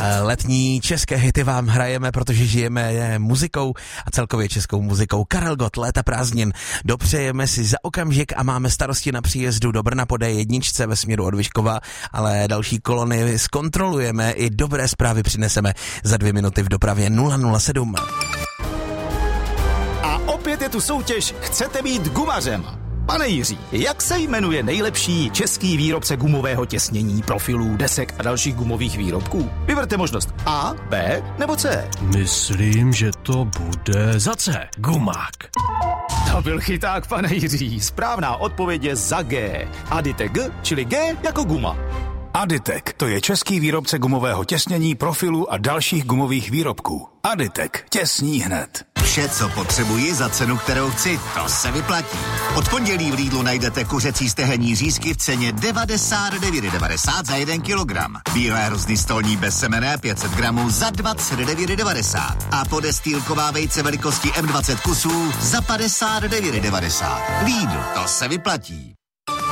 Letní české hity vám hrajeme, protože žijeme muzikou a celkově českou muzikou. Karel Gott, Léta prázdnin. Dopřejeme si za okamžik a máme starosti na příjezdu do Brna po D1 ve směru od Vyškova, ale další kolony zkontrolujeme i dobré zprávy přineseme za 2 minuty v dopravě 007. A opět je tu soutěž Chcete být gumařem? Pane Jiří, jak se jmenuje nejlepší český výrobce gumového těsnění, profilů, desek a dalších gumových výrobků? Vyberte možnost A, B nebo C. Myslím, že to bude za C. Gumák. To byl chyták, pane Jiří. Správná odpověď je za G. Aditek G, čili G jako guma. Aditek, to je český výrobce gumového těsnění, profilů a dalších gumových výrobků. Aditek, těsní hned. Vše, co potřebuji za cenu, kterou chci, to se vyplatí. Od pondělí v Lidlu najdete kuřecí stehenní řízky v ceně 99,90 za 1 kilogram. Bílé hrozny stolní bezsemenné 500 gramů za 29,90 a podestýlková vejce velikosti M20 kusů za 59,90. Lidl, to se vyplatí.